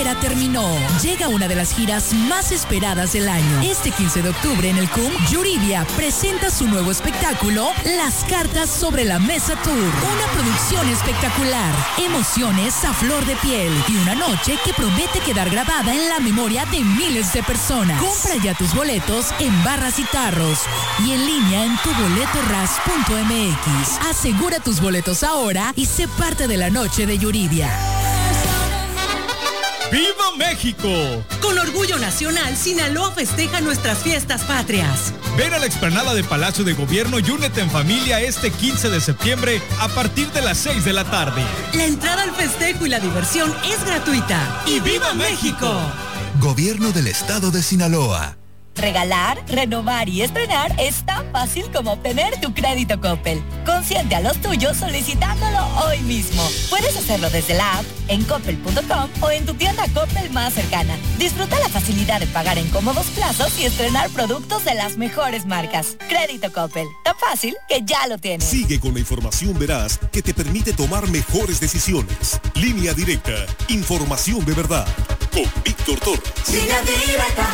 espera terminó. Llega una de las giras más esperadas del año. Este 15 de octubre en el CUM, Yuridia presenta su nuevo espectáculo, Las Cartas sobre la Mesa Tour. Una producción espectacular, emociones a flor de piel y una noche que promete quedar grabada en la memoria de miles de personas. Compra ya tus boletos en Barras y Tarros y en línea en tuboletorras.mx. Asegura tus boletos ahora y sé parte de la noche de Yuridia. ¡Viva México! Con orgullo nacional, Sinaloa festeja nuestras fiestas patrias. Ven a la explanada de Palacio de Gobierno y únete en familia este 15 de septiembre a partir de las 6 de la tarde. La entrada al festejo y la diversión es gratuita. ¡Y viva México! Gobierno del Estado de Sinaloa. Regalar, renovar y estrenar es tan fácil como obtener tu crédito Coppel. Consiente a los tuyos solicitándolo hoy mismo. Puedes hacerlo desde la app, en coppel.com o en tu tienda Coppel más cercana. Disfruta la facilidad de pagar en cómodos plazos y estrenar productos de las mejores marcas. Crédito Coppel, tan fácil que ya lo tienes. Sigue con la información veraz que te permite tomar mejores decisiones. Línea Directa, información de verdad. Con Víctor Torres. Línea Directa.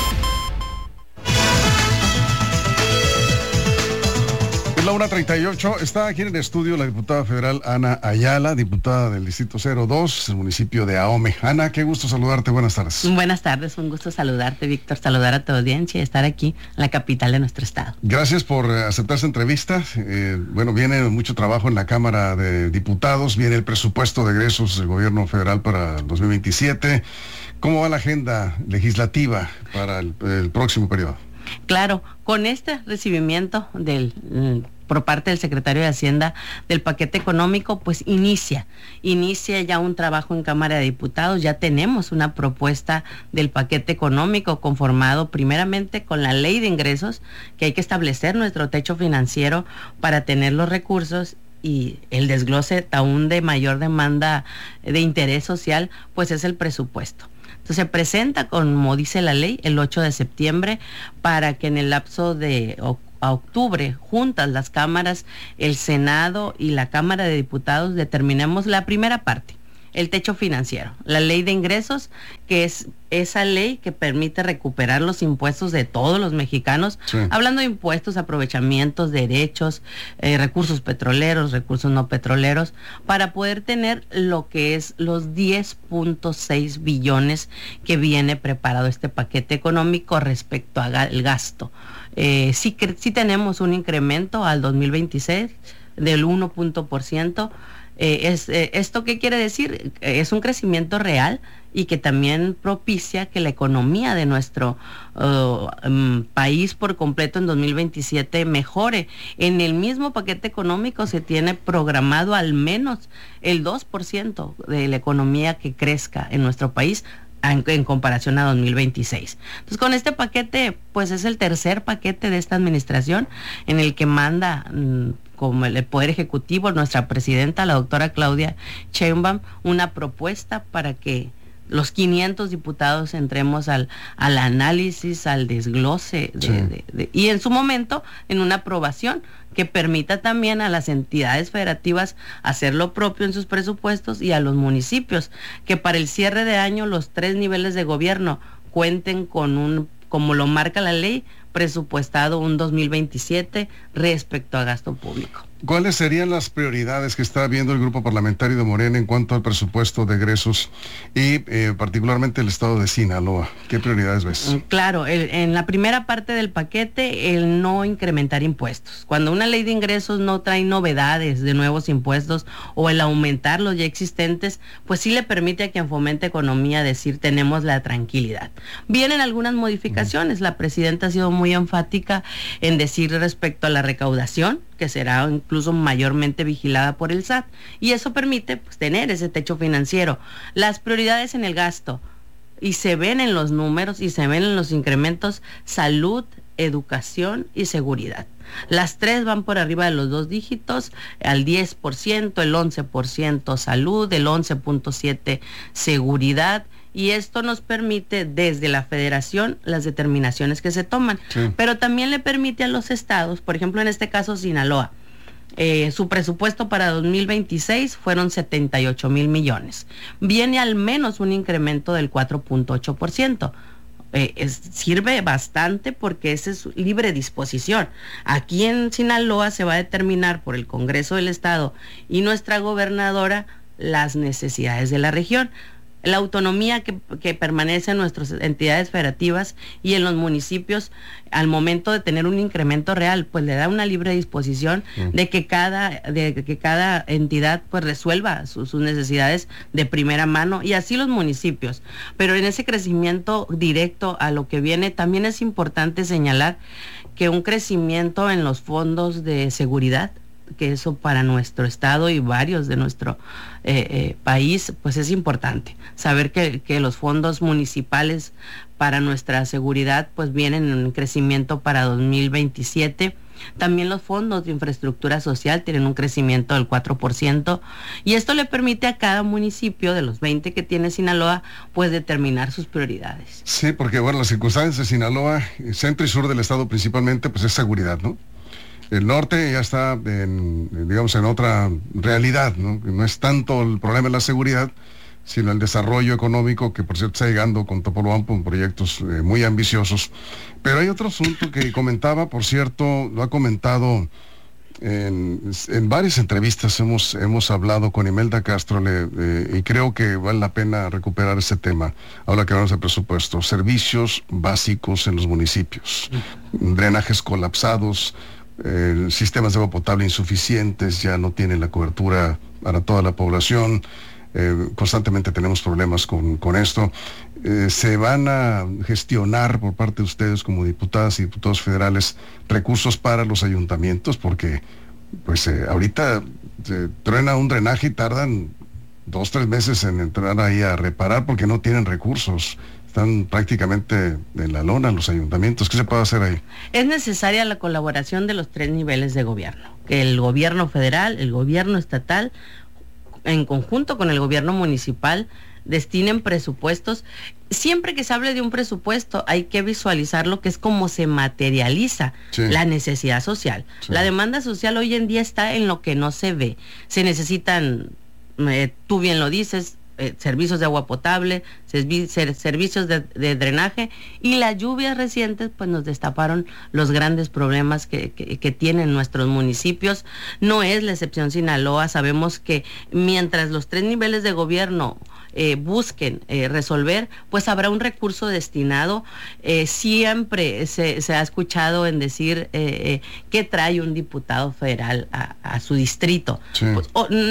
La 1:38, está aquí en el estudio la diputada federal Ana Ayala, diputada del Distrito 02, el municipio de Ahome. Ana, qué gusto saludarte, buenas tardes. Buenas tardes, un gusto saludarte, Víctor, saludar a tu audiencia y estar aquí en la capital de nuestro estado. Gracias por aceptar esta entrevista. Bueno, viene mucho trabajo en la Cámara de Diputados, viene el presupuesto de egresos del gobierno federal para el 2027. ¿Cómo va la agenda legislativa para el próximo periodo? Claro, con este recibimiento por parte del secretario de Hacienda del paquete económico, pues inicia ya un trabajo en Cámara de Diputados. Ya tenemos una propuesta del paquete económico conformado primeramente con la ley de ingresos, que hay que establecer nuestro techo financiero para tener los recursos, y el desglose aún de mayor demanda de interés social, pues es el presupuesto. Entonces se presenta, como dice la ley, el 8 de septiembre para que en el lapso de octubre, juntas las cámaras, el Senado y la Cámara de Diputados, determinemos la primera parte, el techo financiero, la ley de ingresos, que es esa ley que permite recuperar los impuestos de todos los mexicanos, sí. Hablando de impuestos, aprovechamientos, derechos, recursos petroleros, recursos no petroleros, para poder tener lo que es los 10.6 billones que viene preparado este paquete económico respecto al gasto. Sí tenemos un incremento al 2026 del 1%. ¿Esto qué quiere decir? Es un crecimiento real y que también propicia que la economía de nuestro país por completo en 2027 mejore. En el mismo paquete económico se tiene programado al menos el 2% de la economía que crezca en nuestro país en comparación a 2026. Entonces, con este paquete, pues es el tercer paquete de esta administración en el que manda como el Poder Ejecutivo, nuestra presidenta, la doctora Claudia Sheinbaum, una propuesta para que los 500 diputados entremos al análisis, al desglose y en su momento en una aprobación que permita también a las entidades federativas hacer lo propio en sus presupuestos y a los municipios que para el cierre de año los 3 niveles de gobierno cuenten con como lo marca la ley, presupuestado un 2027 respecto a gasto público. ¿Cuáles serían las prioridades que está viendo el grupo parlamentario de Morena en cuanto al presupuesto de egresos y particularmente el estado de Sinaloa? ¿Qué prioridades ves? Claro, en la primera parte del paquete, el no incrementar impuestos. Cuando una ley de ingresos no trae novedades de nuevos impuestos o el aumentar los ya existentes, pues sí le permite a quien fomente economía decir tenemos la tranquilidad. Vienen algunas modificaciones, la presidenta ha sido muy enfática en decir respecto a la recaudación, que será incluso mayormente vigilada por el SAT, y eso permite pues tener ese techo financiero. Las prioridades en el gasto, y se ven en los números y se ven en los incrementos: salud, educación y seguridad. Las 3 van por arriba de los 2 dígitos, al 10%, el 11% salud, el 11.7% seguridad. Y esto nos permite desde la federación las determinaciones que se toman, sí. Pero también le permite a los estados, por ejemplo en este caso Sinaloa, Su presupuesto para 2026 fueron 78,000 millones. Viene al menos un incremento del 4.8%. Sirve bastante porque esa es libre disposición. Aquí en Sinaloa se va a determinar por el Congreso del Estado y nuestra gobernadora las necesidades de la región. La autonomía que permanece en nuestras entidades federativas y en los municipios al momento de tener un incremento real, pues le da una libre disposición de que cada entidad pues resuelva sus necesidades de primera mano, y así los municipios. Pero en ese crecimiento directo a lo que viene, también es importante señalar que un crecimiento en los fondos de seguridad, que eso para nuestro estado y varios de nuestro país, pues es importante saber que los fondos municipales para nuestra seguridad pues vienen en crecimiento para 2027. También los fondos de infraestructura social tienen un crecimiento del 4%, y esto le permite a cada municipio de los 20 que tiene Sinaloa pues determinar sus prioridades. Sí, porque bueno, las circunstancias de Sinaloa, centro y sur del estado principalmente, pues es seguridad, ¿no? El norte ya está en otra realidad, ¿no? No es tanto el problema de la seguridad, sino el desarrollo económico, que por cierto está llegando con Topolobampo en proyectos muy ambiciosos. Pero hay otro asunto que comentaba, por cierto, lo ha comentado en varias entrevistas, hemos hablado con Imelda Castro, y creo que vale la pena recuperar ese tema, ahora que hablamos de presupuesto. Servicios básicos en los municipios, drenajes colapsados, sistemas de agua potable insuficientes, ya no tienen la cobertura para toda la población. Constantemente tenemos problemas con esto. ¿Se van a gestionar por parte de ustedes como diputadas y diputados federales recursos para los ayuntamientos? Porque pues ahorita se truena un drenaje y tardan 2-3 meses en entrar ahí a reparar porque no tienen recursos. Están prácticamente en la lona los ayuntamientos. ¿Qué se puede hacer ahí? Es necesaria la colaboración de los 3 niveles de gobierno, que el gobierno federal, el gobierno estatal, en conjunto con el gobierno municipal, destinen presupuestos. Siempre que se hable de un presupuesto hay que visualizar lo que es cómo se materializa la necesidad social. La demanda social hoy en día está en lo que no se ve. Se necesitan, tú bien lo dices, servicios de agua potable, servicios de drenaje, y las lluvias recientes pues nos destaparon los grandes problemas que tienen nuestros municipios. No es la excepción Sinaloa. Sabemos que mientras los 3 niveles de gobierno busquen resolver, pues habrá un recurso destinado. Siempre se ha escuchado en decir que trae un diputado federal a su distrito. Pues,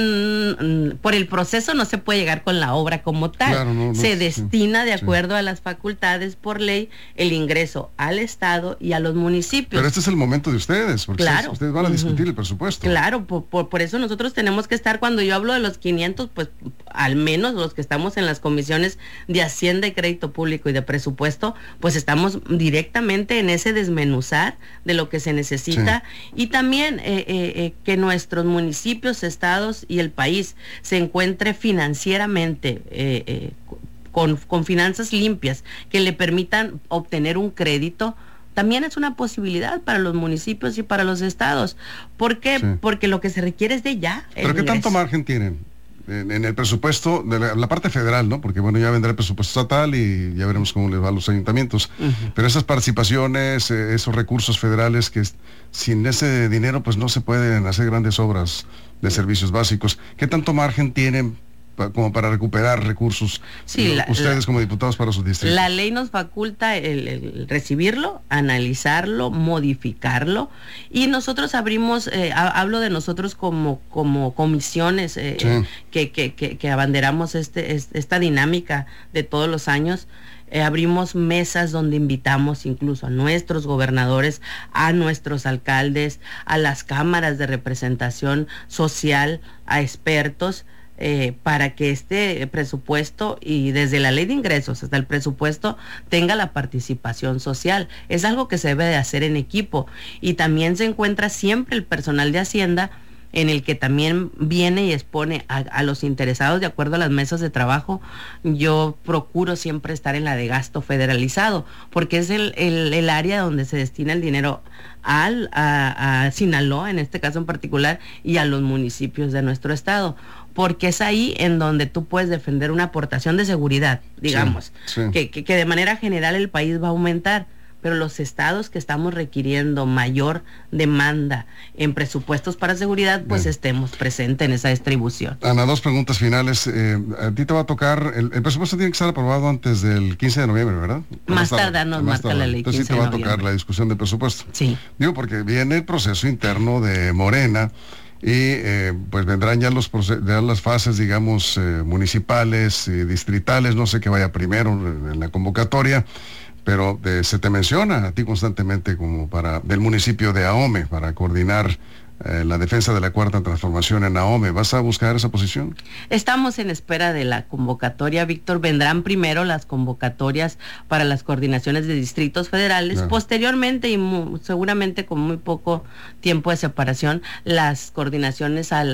por el proceso no se puede llegar con la obra como tal. Claro, se destina de acuerdo a las facultades por ley el ingreso al estado y a los municipios. Pero este es el momento de ustedes, porque claro, ustedes van a discutir el presupuesto. Claro, por eso nosotros tenemos que estar, cuando yo hablo de los 500, pues al menos los que estamos en las comisiones de Hacienda y Crédito Público y de Presupuesto, pues estamos directamente en ese desmenuzar de lo que se necesita, y también que nuestros municipios, estados y el país se encuentre financieramente con finanzas limpias que le permitan obtener un crédito. También es una posibilidad para los municipios y para los estados. ¿Por qué? Porque lo que se requiere es de ya. ¿Pero qué tanto margen tienen en el presupuesto de la parte federal, ¿no? Porque bueno, ya vendrá el presupuesto estatal y ya veremos cómo les va a los ayuntamientos. Pero esas participaciones, esos recursos federales, que sin ese dinero pues no se pueden hacer grandes obras de servicios básicos. ¿Qué tanto margen tienen como para recuperar recursos ustedes como diputados para sus distritos? La ley nos faculta el recibirlo, analizarlo, modificarlo, y nosotros abrimos, hablo de nosotros como comisiones que abanderamos esta dinámica de todos los años. Abrimos mesas donde invitamos incluso a nuestros gobernadores, a nuestros alcaldes, a las cámaras de representación social, a expertos, para que este presupuesto, y desde la ley de ingresos hasta el presupuesto, tenga la participación social. Es algo que se debe de hacer en equipo, y también se encuentra siempre el personal de Hacienda en el que también viene y expone a los interesados de acuerdo a las mesas de trabajo. Yo procuro siempre estar en la de gasto federalizado, porque es el área donde se destina el dinero a Sinaloa, en este caso en particular, y a los municipios de nuestro estado, porque es ahí en donde tú puedes defender una aportación de seguridad, digamos, que de manera general el país va a aumentar, pero los estados que estamos requiriendo mayor demanda en presupuestos para seguridad, pues estemos presentes en esa distribución. Ana, 2 preguntas finales. A ti te va a tocar, el presupuesto tiene que estar aprobado antes del 15 de noviembre, ¿verdad? Más tarde nos marca la ley. Entonces sí te va a tocar la discusión del presupuesto. Sí. Digo, porque viene el proceso interno de Morena, y pues vendrán ya las fases, digamos, municipales y distritales, no sé qué vaya primero en la convocatoria, pero se te menciona a ti constantemente como del municipio de Ahome, para coordinar la defensa de la Cuarta Transformación en Ahome. ¿Vas a buscar esa posición? Estamos en espera de la convocatoria, Víctor. Vendrán primero las convocatorias para las coordinaciones de distritos federales, posteriormente y seguramente con muy poco tiempo de separación, las coordinaciones a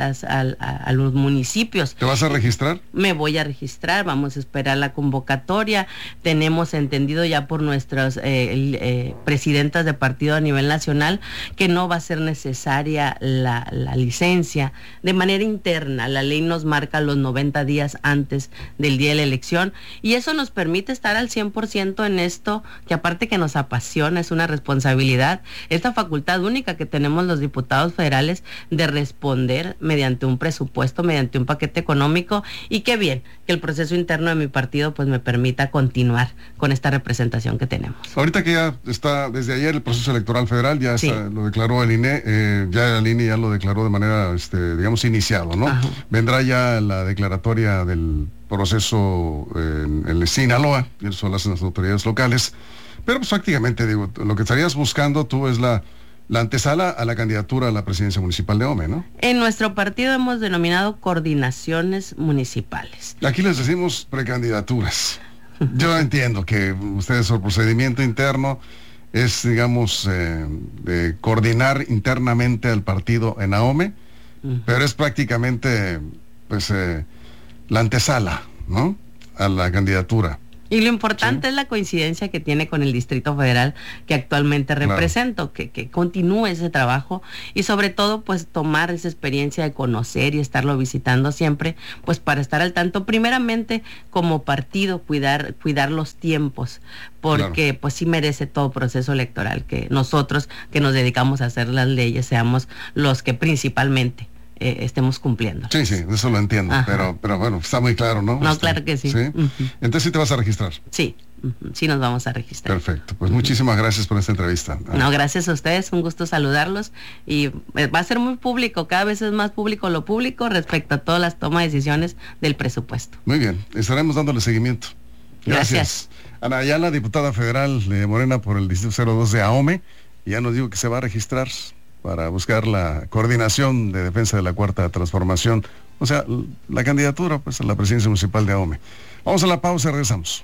los municipios. ¿Te vas a registrar? Me voy a registrar, vamos a esperar la convocatoria. Tenemos entendido ya por nuestras presidentas de partido a nivel nacional que no va a ser necesaria la licencia de manera interna. La ley nos marca los 90 días antes del día de la elección, y eso nos permite estar al 100% en esto, que aparte que nos apasiona, es una responsabilidad, esta facultad única que tenemos los diputados federales de responder mediante un presupuesto, mediante un paquete económico, y qué bien que el proceso interno de mi partido pues me permita continuar con esta representación que tenemos. Ahorita que ya está desde ayer el proceso electoral federal, ya lo declaró el INE, ya el INE ya lo declaró de manera, digamos, iniciado, ¿no? Ajá. Vendrá ya la declaratoria del proceso en el Sinaloa, que son las autoridades locales, pero pues prácticamente, digo, lo que estarías buscando tú es la antesala a la candidatura a la presidencia municipal de Ahome, ¿no? En nuestro partido hemos denominado coordinaciones municipales. Aquí les decimos precandidaturas. Yo entiendo que ustedes, por procedimiento interno, es, digamos, de coordinar internamente al partido en Ahome, pero es prácticamente, pues, la antesala, ¿no?, a la candidatura. Y lo importante es la coincidencia que tiene con el Distrito Federal que actualmente represento, que continúe ese trabajo, y sobre todo pues tomar esa experiencia de conocer y estarlo visitando siempre, pues para estar al tanto, primeramente como partido, cuidar los tiempos, porque pues sí merece todo proceso electoral que nosotros que nos dedicamos a hacer las leyes seamos los que principalmente estemos cumpliendo. Sí, eso lo entiendo, pero bueno, está muy claro, ¿no? No, claro que sí. Entonces sí te vas a registrar. Sí, sí nos vamos a registrar. Perfecto, pues muchísimas gracias por esta entrevista. No, gracias a ustedes, un gusto saludarlos, y va a ser muy público, cada vez es más público lo público respecto a todas las tomas de decisiones del presupuesto. Muy bien, estaremos dándole seguimiento. Gracias. Ana Ayala, diputada federal de Morena por el Distrito 02 de Ahome, y ya nos dijo que se va a registrar para buscar la coordinación de defensa de la Cuarta Transformación, o sea, la candidatura pues a la presidencia municipal de Ahome. Vamos a la pausa y regresamos.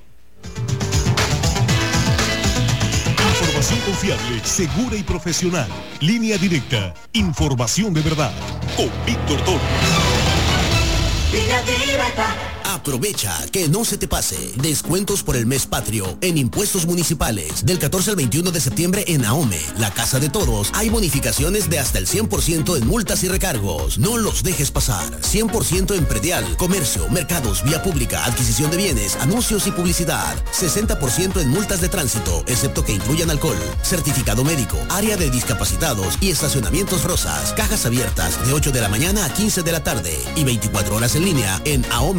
Información confiable, segura y profesional. Línea directa. Información de verdad. Con Víctor Toro. Línea directa. Aprovecha que no se te pase. Descuentos por el mes patrio en impuestos municipales. Del 14 al 21 de septiembre en Ahome, la Casa de Toros, hay bonificaciones de hasta el 100% en multas y recargos. No los dejes pasar. 100% en predial, comercio, mercados, vía pública, adquisición de bienes, anuncios y publicidad. 60% en multas de tránsito, excepto que incluyan alcohol. Certificado médico, área de discapacitados y estacionamientos rosas. Cajas abiertas de 8 de la mañana a 15 de la tarde y 24 horas en línea en Ahome.